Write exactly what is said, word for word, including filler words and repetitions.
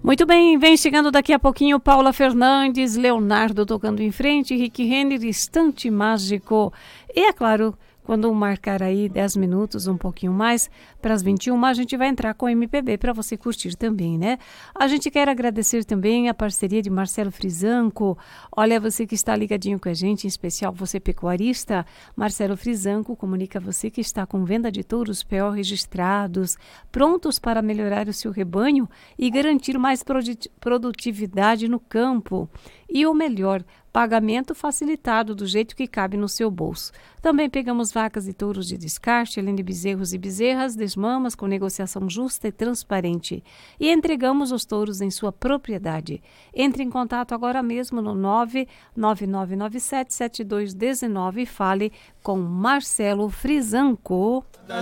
Muito bem, vem chegando daqui a pouquinho Paula Fernandes, Leonardo tocando em frente, Rick Renner, Instante Mágico. E é claro, quando marcar aí dez minutos, um pouquinho mais, para as vinte e uma, a gente vai entrar com M P B para você curtir também, né? A gente quer agradecer também a parceria de Marcelo Frisanco. Olha, você que está ligadinho com a gente, em especial você pecuarista, Marcelo Frisanco comunica a você que está com venda de touros P O registrados, prontos para melhorar o seu rebanho e garantir mais produtividade no campo. E o melhor, pagamento facilitado do jeito que cabe no seu bolso. Também pegamos vacas e touros de descarte, além de bezerros e bezerras, desmamas com negociação justa e transparente. E entregamos os touros em sua propriedade. Entre em contato agora mesmo no nove nove nove nove sete sete dois um nove e fale com Marcelo Frisanco.